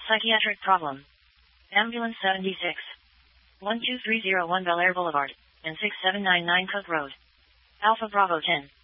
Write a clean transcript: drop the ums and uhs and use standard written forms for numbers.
Psychiatric problem. Ambulance 76. 12301 Bel Air Boulevard, and 6799 Cook Road. Alpha Bravo 10.